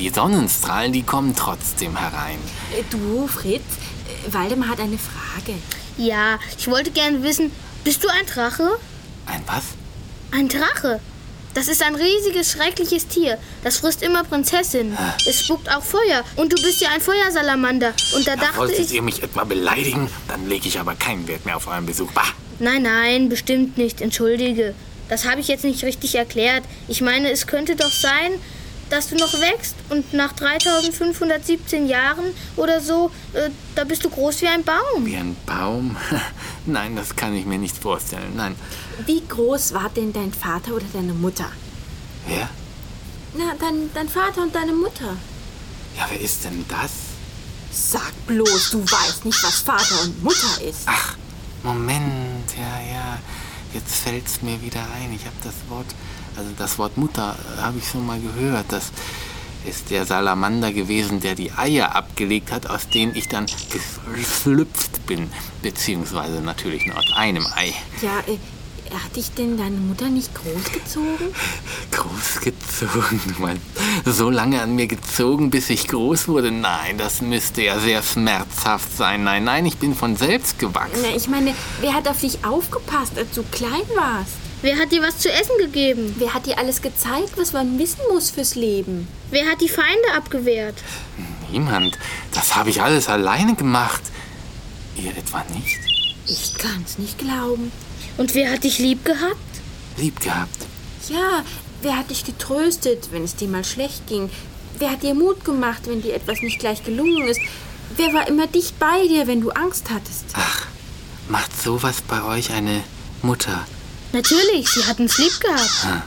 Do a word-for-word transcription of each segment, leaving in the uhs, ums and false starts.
die Sonnenstrahlen, die kommen trotzdem herein. Du, Fritz, Waldemar hat eine Frage. Ja, ich wollte gerne wissen, bist du ein Drache? Ein was? Ein Drache. Das ist ein riesiges, schreckliches Tier. Das frisst immer Prinzessinnen. Es spuckt auch Feuer. Und du bist ja ein Feuersalamander. Und da, da dachte wolltet ich... ihr mich etwa beleidigen? Dann lege ich aber keinen Wert mehr auf euren Besuch. Bah! Nein, nein, bestimmt nicht. Entschuldige. Das habe ich jetzt nicht richtig erklärt. Ich meine, es könnte doch sein, dass du noch wächst und nach dreitausendfünfhundertsiebzehn Jahren oder so, äh, da bist du groß wie ein Baum. Wie ein Baum? Nein, das kann ich mir nicht vorstellen. Nein. Wie groß war denn dein Vater oder deine Mutter? Wer? Na, dein, dein Vater und deine Mutter. Ja, wer ist denn das? Sag bloß, du weißt nicht, was Vater und Mutter ist. Ach, Moment, ja, ja. Jetzt fällt's mir wieder ein. Ich habe das Wort, also das Wort Mutter äh, habe ich schon mal gehört. Das ist der Salamander gewesen, der die Eier abgelegt hat, aus denen ich dann geschlüpft bin. Beziehungsweise natürlich nur aus einem Ei. Ja, äh, hat dich denn deine Mutter nicht großgezogen? Großgezogen? Du meinst, so lange an mir gezogen, bis ich groß wurde? Nein, das müsste ja sehr schmerzhaft sein. Nein, nein, ich bin von selbst gewachsen. Na, ich meine, wer hat auf dich aufgepasst, als du klein warst? Wer hat dir was zu essen gegeben? Wer hat dir alles gezeigt, was man wissen muss fürs Leben? Wer hat die Feinde abgewehrt? Niemand. Das habe ich alles alleine gemacht. Ihr etwa nicht? Ich kann's nicht glauben. Und wer hat dich lieb gehabt? Lieb gehabt. Ja, wer hat dich getröstet, wenn es dir mal schlecht ging? Wer hat dir Mut gemacht, wenn dir etwas nicht gleich gelungen ist? Wer war immer dicht bei dir, wenn du Angst hattest? Ach, macht sowas bei euch eine Mutter? Natürlich, sie hat uns lieb gehabt. Ah.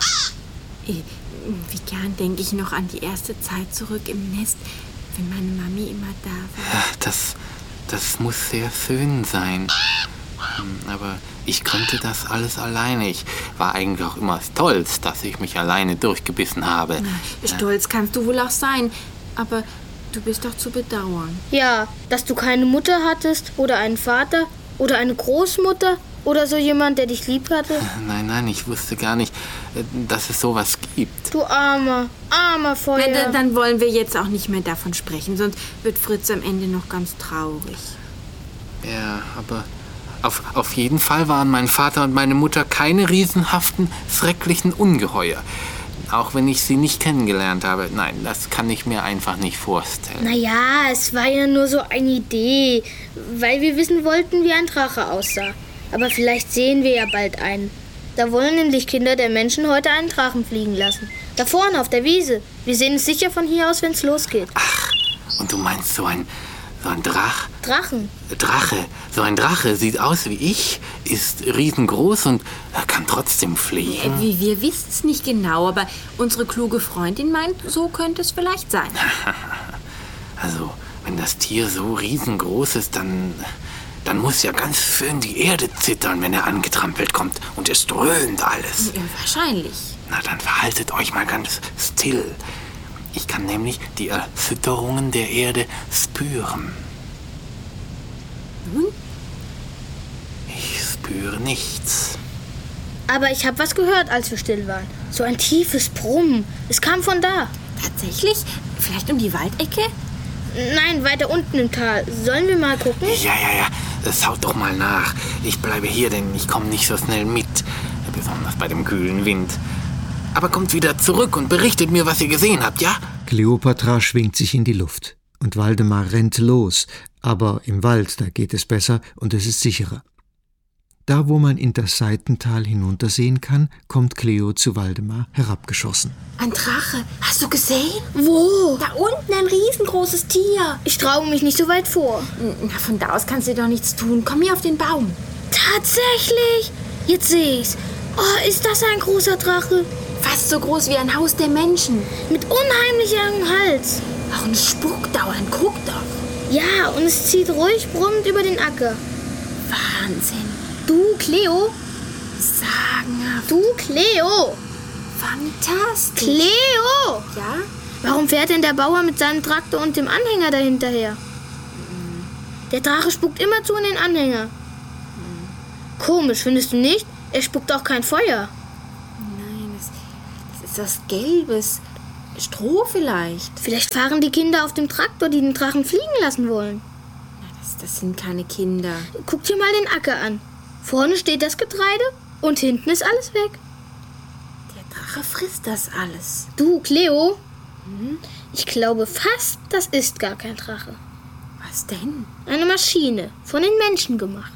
Wie gern denke ich noch an die erste Zeit zurück im Nest, wenn meine Mami immer da war. Ja, das, das muss sehr schön sein. Aber ich konnte das alles alleine. Ich war eigentlich auch immer stolz, dass ich mich alleine durchgebissen habe. Na, stolz kannst du wohl auch sein, aber du bist doch zu bedauern. Ja, dass du keine Mutter hattest oder einen Vater oder eine Großmutter oder so jemand, der dich lieb hatte. Nein, nein, ich wusste gar nicht, dass es sowas gibt. Du armer, armer Feuer. Na, dann, dann wollen wir jetzt auch nicht mehr davon sprechen, sonst wird Fritz am Ende noch ganz traurig. Ja, aber... Auf, auf jeden Fall waren mein Vater und meine Mutter keine riesenhaften, schrecklichen Ungeheuer. Auch wenn ich sie nicht kennengelernt habe. Nein, das kann ich mir einfach nicht vorstellen. Naja, es war ja nur so eine Idee, weil wir wissen wollten, wie ein Drache aussah. Aber vielleicht sehen wir ja bald einen. Da wollen nämlich Kinder der Menschen heute einen Drachen fliegen lassen. Da vorne auf der Wiese. Wir sehen es sicher von hier aus, wenn es losgeht. Ach, und du meinst so ein... So ein Drach? Drachen. Drache. So ein Drache sieht aus wie ich, ist riesengroß und kann trotzdem fliegen. Wie, wir wissen es nicht genau, aber unsere kluge Freundin meint, so könnte es vielleicht sein. Also, wenn das Tier so riesengroß ist, dann, dann muss ja ganz schön die Erde zittern, wenn er angetrampelt kommt. Und es dröhnt alles. Ja, wahrscheinlich. Na, dann verhaltet euch mal ganz still. Ich kann nämlich die Erschütterungen der Erde spüren. Nun? Ich spüre nichts. Aber ich habe was gehört, als wir still waren. So ein tiefes Brummen. Es kam von da. Tatsächlich? Vielleicht um die Waldecke? Nein, weiter unten im Tal. Sollen wir mal gucken? Ja, ja, ja. Schaut doch mal nach. Ich bleibe hier, denn ich komme nicht so schnell mit. Besonders bei dem kühlen Wind. Aber kommt wieder zurück und berichtet mir, was ihr gesehen habt, ja? Kleopatra schwingt sich in die Luft und Waldemar rennt los. Aber im Wald, da geht es besser und es ist sicherer. Da, wo man in das Seitental hinuntersehen kann, kommt Cleo zu Waldemar herabgeschossen. Ein Drache. Hast du gesehen? Wo? Da unten ein riesengroßes Tier. Ich traue mich nicht so weit vor. Na, von da aus kannst du doch nichts tun. Komm hier auf den Baum. Tatsächlich? Jetzt sehe ich's. Oh, ist das ein großer Drache? Fast so groß wie ein Haus der Menschen. Mit unheimlich langem Hals. Ach, und spuckt dauernd. Guck doch. Ja, und es zieht ruhig brummend über den Acker. Wahnsinn. Du, Cleo? Sagenhaft. Du, Cleo? Fantastisch. Cleo! Ja? Warum fährt denn der Bauer mit seinem Traktor und dem Anhänger dahinterher? Der Drache spuckt immerzu in den Anhänger. Komisch, findest du nicht? Er spuckt auch kein Feuer. Nein, das, das ist was Gelbes. Stroh vielleicht. Vielleicht fahren die Kinder auf dem Traktor, die den Drachen fliegen lassen wollen. Das, das sind keine Kinder. Guck dir mal den Acker an. Vorne steht das Getreide und hinten ist alles weg. Der Drache frisst das alles. Du, Cleo, hm? Ich glaube fast, das ist gar kein Drache. Was denn? Eine Maschine, von den Menschen gemacht.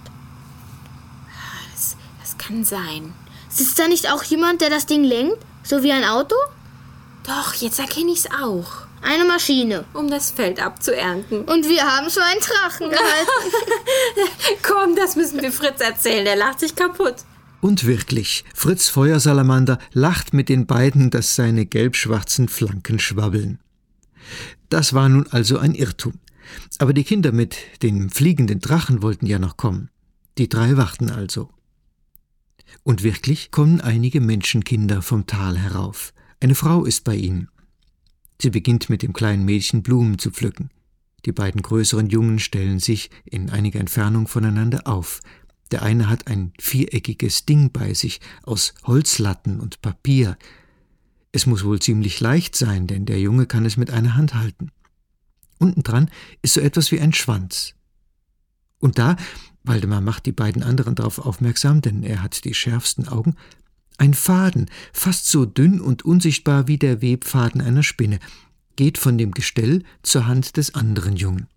Das, das kann sein. Sitzt da nicht auch jemand, der das Ding lenkt? So wie ein Auto? Doch, jetzt erkenne ich's auch. Eine Maschine. Um das Feld abzuernten. Und wir haben so einen Drachen gehalten. Komm, das müssen wir Fritz erzählen. Der lacht sich kaputt. Und wirklich, Fritz Feuersalamander lacht mit den beiden, dass seine gelb-schwarzen Flanken schwabbeln. Das war nun also ein Irrtum. Aber die Kinder mit dem fliegenden Drachen wollten ja noch kommen. Die drei warten also. Und wirklich kommen einige Menschenkinder vom Tal herauf. Eine Frau ist bei ihnen. Sie beginnt mit dem kleinen Mädchen Blumen zu pflücken. Die beiden größeren Jungen stellen sich in einiger Entfernung voneinander auf. Der eine hat ein viereckiges Ding bei sich aus Holzlatten und Papier. Es muss wohl ziemlich leicht sein, denn der Junge kann es mit einer Hand halten. Unten dran ist so etwas wie ein Schwanz. Und da, Waldemar macht die beiden anderen darauf aufmerksam, denn er hat die schärfsten Augen, ein Faden, fast so dünn und unsichtbar wie der Webfaden einer Spinne, geht von dem Gestell zur Hand des anderen Jungen.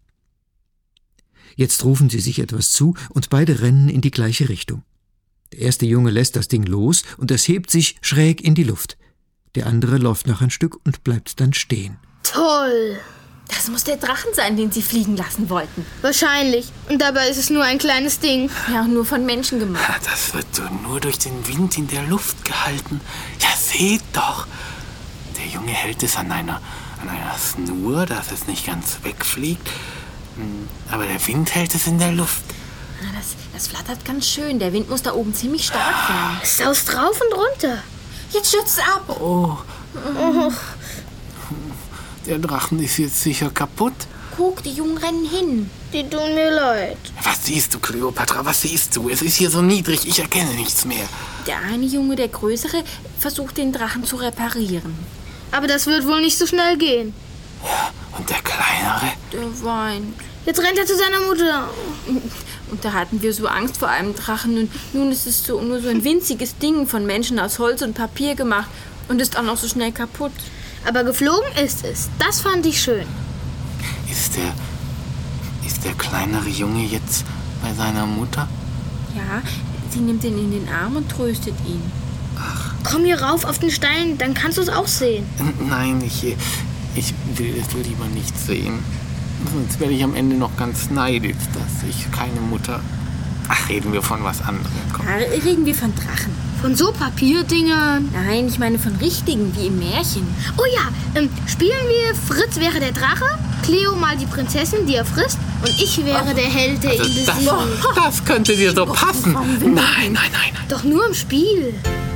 Jetzt rufen sie sich etwas zu und beide rennen in die gleiche Richtung. Der erste Junge lässt das Ding los und es hebt sich schräg in die Luft. Der andere läuft noch ein Stück und bleibt dann stehen. Toll! Das muss der Drachen sein, den sie fliegen lassen wollten. Wahrscheinlich. Und dabei ist es nur ein kleines Ding. Ja, nur von Menschen gemacht. Das wird so nur durch den Wind in der Luft gehalten. Ja, seht doch. Der Junge hält es an einer, an einer Schnur, dass es nicht ganz wegfliegt. Aber der Wind hält es in der Luft. Das, das flattert ganz schön. Der Wind muss da oben ziemlich stark sein. Es saust rauf und runter. Jetzt stürzt es ab. Oh. Oh. Der Drachen ist jetzt sicher kaputt. Guck, die Jungen rennen hin. Die tun mir leid. Was siehst du, Kleopatra? Was siehst du? Es ist hier so niedrig, ich erkenne nichts mehr. Der eine Junge, der Größere, versucht den Drachen zu reparieren. Aber das wird wohl nicht so schnell gehen. Ja, und der Kleinere? Der weint. Jetzt rennt er zu seiner Mutter. Und da hatten wir so Angst vor einem Drachen. Und nun ist es so, nur so ein winziges Ding von Menschen aus Holz und Papier gemacht und ist auch noch so schnell kaputt. Aber geflogen ist es. Das fand ich schön. Ist der, ist der kleinere Junge jetzt bei seiner Mutter? Ja, sie nimmt ihn in den Arm und tröstet ihn. Ach. Komm hier rauf auf den Stein, dann kannst du es auch sehen. Nein, ich, ich will es lieber nicht sehen. Sonst werde ich am Ende noch ganz neidisch, dass ich keine Mutter... Ach, reden wir von was anderem. Komm. Ja, reden wir von Drachen. Von so Papierdingern? Nein, ich meine von richtigen, wie im Märchen. Oh ja, ähm, spielen wir Fritz wäre der Drache, Cleo mal die Prinzessin, die er frisst, und ich wäre oh. der Held, der also ihn besiegt. Das, das könnte dir so passen. Nein, nein, nein, nein. Doch nur im Spiel.